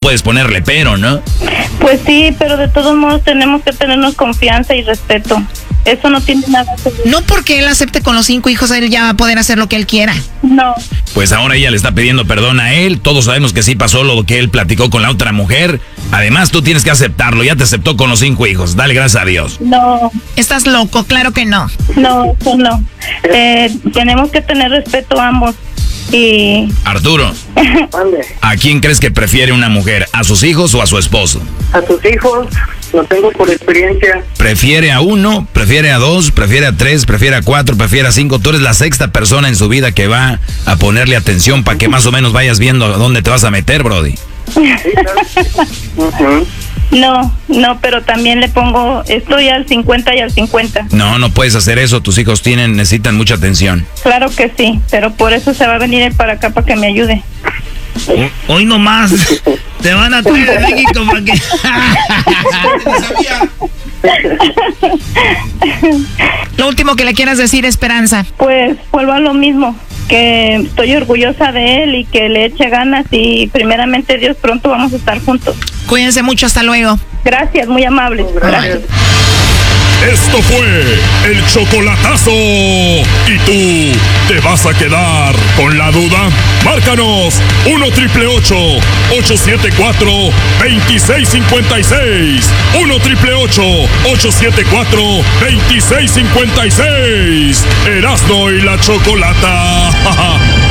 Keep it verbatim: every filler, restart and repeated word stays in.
puedes ponerle pero, ¿no? Pues sí, pero de todos modos tenemos que tenernos confianza y respeto. Eso no tiene nada que ver. No porque él acepte con los cinco hijos, él ya va a poder hacer lo que él quiera. No. Pues ahora ella le está pidiendo perdón a él. Todos sabemos que sí pasó lo que él platicó con la otra mujer. Además, tú tienes que aceptarlo. Ya te aceptó con los cinco hijos. Dale gracias a Dios. No. Estás loco, claro que no. No, eso no. Eh, tenemos que tener respeto a ambos. Y... Arturo, ¿a quién crees que prefiere una mujer? ¿A sus hijos o a su esposo? A sus hijos, lo tengo por experiencia. ¿Prefiere a uno? ¿Prefiere a dos? ¿Prefiere a tres? ¿Prefiere a cuatro? ¿Prefiere a cinco? Tú eres la sexta persona en su vida que va a ponerle atención para que más o menos vayas viendo a dónde te vas a meter, Brody. Sí, claro. Uh-huh. No, no, pero también le pongo, estoy al cincuenta y al cincuenta. No, no puedes hacer eso. Tus hijos tienen, necesitan mucha atención. Claro que sí, pero por eso se va a venir él para acá para que me ayude. Hoy nomás te van a traer de México para que... Lo último que le quieras decir, Esperanza. Pues vuelvo a lo mismo, que estoy orgullosa de él y que le eche ganas y primeramente Dios pronto vamos a estar juntos. Cuídense mucho, hasta luego. Gracias, muy amable. Gracias. Esto fue el chocolatazo. ¿Y tú te vas a quedar con la duda? Márcanos uno triple ocho, ocho siete cuatro, dos seis cinco seis. uno triple ocho, ocho siete cuatro, dos seis cinco seis. Erasmo y la Chocolata.